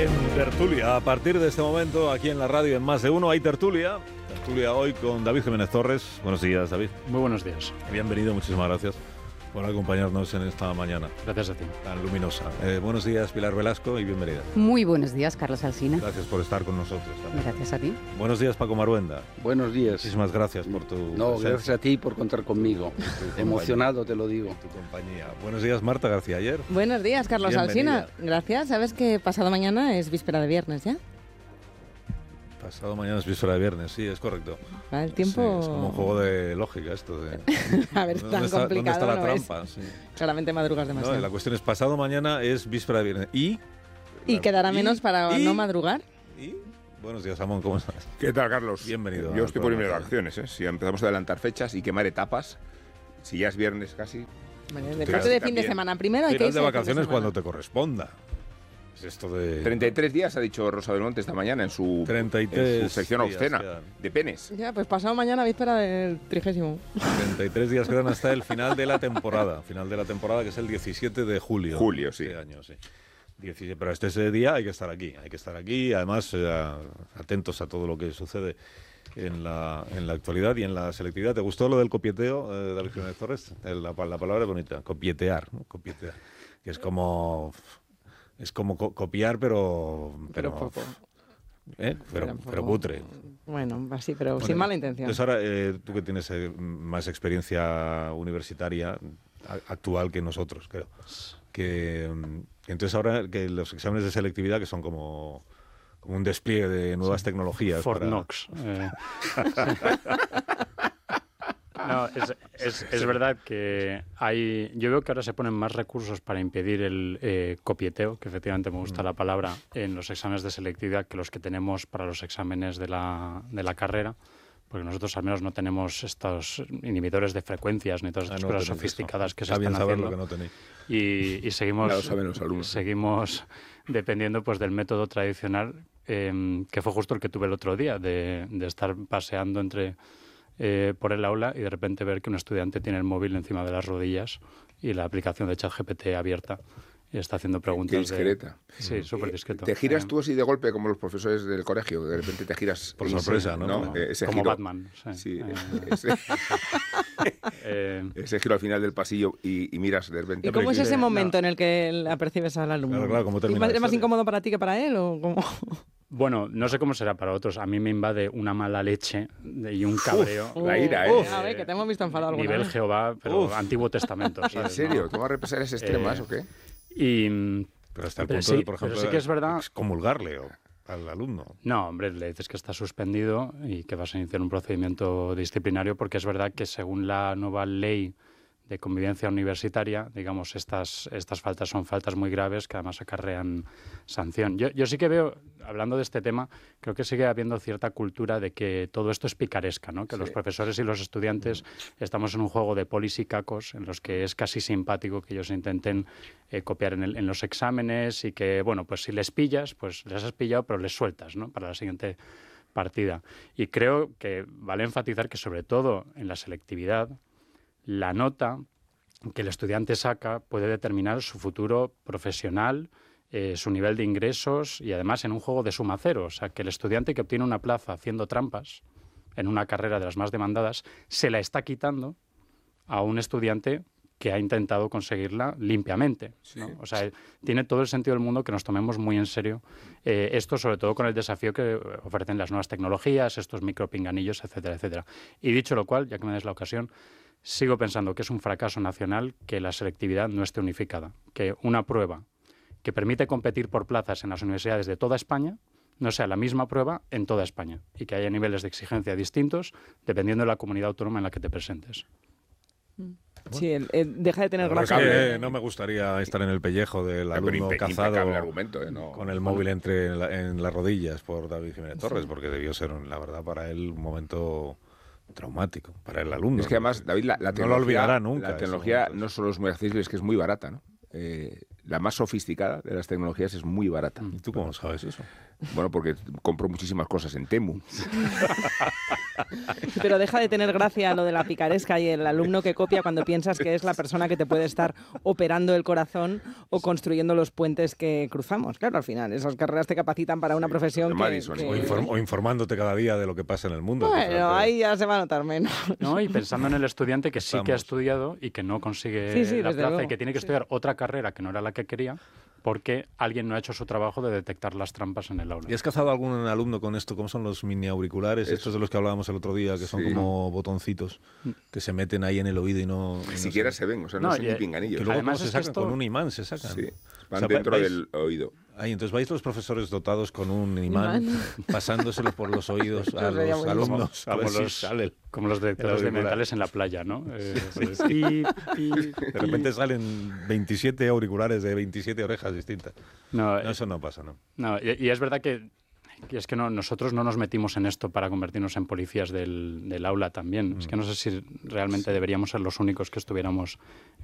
En tertulia, a partir de este momento, aquí en la radio en Más de Uno, hay tertulia. Tertulia hoy con David Jiménez Torres. Buenos días, David. Muy buenos días. Bienvenido, muchísimas gracias por acompañarnos en esta mañana. Gracias a ti. Tan luminosa. Buenos días, Pilar Velasco, y bienvenida. Muy buenos días, Carlos Alsina. Gracias por estar con nosotros también. Gracias a ti. Buenos días, Paco Maruenda. Buenos días. Muchísimas gracias por tu presencia. Gracias a ti por contar conmigo. Emocionado, te lo digo. Tu compañía. Buenos días, Marta García Ayer. Buenos días, Carlos Alsina. Gracias. ¿Sabes que pasado mañana es víspera de viernes ya? Pasado mañana es víspera de viernes, sí, es correcto. El tiempo... Sí, es como un juego de lógica esto. A ver, tan complicado. ¿Dónde está la no trampa? Es. Sí. Claramente madrugas demasiado. No, la cuestión es, pasado mañana es víspera de viernes. ¿Y quedará menos para no madrugar? ¿Y? Buenos días, Amón, ¿cómo estás? ¿Qué tal, Carlos? Bienvenido. Yo estoy por irme de vacaciones, ¿eh? Si empezamos a adelantar fechas y quemar etapas, si ya es viernes casi... Vale, depende de fin de semana. Primero hay que irse de vacaciones cuando te corresponda. Esto de 33 días, ha dicho Rosa Belmonte esta mañana en su sección obscena de penes. Ya, pues pasado mañana víspera del 30º. 33 días quedan hasta el final de la temporada. Final de la temporada, que es el 17 de julio. Julio, sí. Este año, sí. 17, pero ese día hay que estar aquí. Hay que estar aquí, además, atentos a todo lo que sucede en la actualidad y en la selectividad. ¿Te gustó lo del copieteo, David Jiménez Torres? La palabra es bonita, copietear, ¿no? Copietear. Que es como... Es como copiar, pero cutre. Bueno, así, pero sin mala intención. Entonces ahora, tú que tienes más experiencia universitaria actual que nosotros, creo, que entonces ahora que los exámenes de selectividad, que son como un despliegue de nuevas tecnologías. Fort Knox. No, es verdad que yo veo que ahora se ponen más recursos para impedir el copieteo, que efectivamente me gusta la palabra, en los exámenes de selectividad que los que tenemos para los exámenes de la carrera, porque nosotros al menos no tenemos estos inhibidores de frecuencias ni todas estas cosas sofisticadas que se están haciendo. Que no tenéis. Y seguimos, ya lo saben los alumnos. Seguimos dependiendo pues del método tradicional, que fue justo el que tuve el otro día, de estar paseando por el aula y de repente ver que un estudiante tiene el móvil encima de las rodillas y la aplicación de ChatGPT abierta y está haciendo preguntas. Qué discreta. Sí, súper discreto. ¿Te giras tú así de golpe como los profesores del colegio? De repente te giras... Por sorpresa, ¿no? Ese como giro. Batman. Sí, ese giro al final del pasillo y miras de repente... ¿Y cómo es ese momento en el que apercibes al alumno? Claro, ¿cómo termina ¿Es más incómodo para ti que para él o cómo? Bueno, no sé cómo será para otros. A mí me invade una mala leche y un cabreo. La ira, ¿eh? A ver, que te hemos visto enfadado alguna Nivel vez. Jehová, pero Antiguo Testamento. ¿sabes? ¿En serio? ¿No? ¿Tú vas a represalias extremas o qué? Pero hasta el Pero punto sí, de, por ejemplo, pero sí que es verdad. excomulgarle al alumno. No, hombre, le dices que está suspendido y que vas a iniciar un procedimiento disciplinario, porque es verdad que según la nueva ley de convivencia universitaria, digamos, estas faltas son faltas muy graves que además acarrean sanción. Yo sí que veo, hablando de este tema, creo que sigue habiendo cierta cultura de que todo esto es picaresca, ¿no? Que los profesores y los estudiantes estamos en un juego de polis y cacos en los que es casi simpático que ellos intenten copiar en los exámenes y que, bueno, pues si les pillas, pues les has pillado, pero les sueltas, ¿no? Para la siguiente partida. Y creo que vale enfatizar que, sobre todo en la selectividad, la nota que el estudiante saca puede determinar su futuro profesional, su nivel de ingresos y además en un juego de suma cero. O sea, que el estudiante que obtiene una plaza haciendo trampas en una carrera de las más demandadas se la está quitando a un estudiante que ha intentado conseguirla limpiamente, ¿no? O sea, tiene todo el sentido del mundo que nos tomemos muy en serio esto, sobre todo con el desafío que ofrecen las nuevas tecnologías, estos micropinganillos, etcétera, etcétera. Y dicho lo cual, ya que me des la ocasión, sigo pensando que es un fracaso nacional que la selectividad no esté unificada, que una prueba que permite competir por plazas en las universidades de toda España no sea la misma prueba en toda España y que haya niveles de exigencia distintos dependiendo de la comunidad autónoma en la que te presentes. Sí, deja de tener gracia. gracia. No me gustaría estar en el pellejo del alumno cazado argumento, ¿no? con el móvil en las rodillas por David Jiménez Torres, porque debió ser, la verdad, para él un momento traumático, para el alumno. Es que además, David, la tecnología, no lo olvidará nunca. La tecnología no solo es muy accesible, es que es muy barata, ¿no? la más sofisticada de las tecnologías es muy barata. ¿Y tú cómo sabes eso? Bueno, porque compro muchísimas cosas en Temu. Pero deja de tener gracia lo de la picaresca y el alumno que copia cuando piensas que es la persona que te puede estar operando el corazón o construyendo los puentes que cruzamos. Claro, al final, esas carreras te capacitan para una profesión Madison, que... O informándote cada día de lo que pasa en el mundo. Bueno, Fíjate. ahí ya se va a notar menos. No, y pensando en el estudiante que sí que ha Estamos. estudiado y que no consigue Sí, la desde plaza luego. y que tiene que estudiar otra carrera que no era la que quería porque alguien no ha hecho su trabajo de detectar las trampas en el aula. ¿Y has cazado algún alumno con esto? ¿Cómo son los mini auriculares? Estos de los que hablábamos el otro día, que son Sí. como botoncitos que se meten ahí en el oído y no... Ni siquiera se ven, o sea, no, No, son y- ni pinganillos. Que luego Además ¿cómo se es que sacan? esto- Con un imán se sacan. Sí, van O sea, dentro vais- del oído. Ahí, entonces vais los profesores dotados con un imán, pasándolo por los oídos a Eso sería los buenísimo. alumnos. A ver si sale. Como los detectores de auricular. metales en la playa, ¿no? De repente salen 27 auriculares de 27 orejas distintas. No, No, eso no pasa, ¿no? no, y es verdad que es que nosotros no nos metimos en esto para convertirnos en policías del aula también. Es que no sé si realmente deberíamos ser los únicos que estuviéramos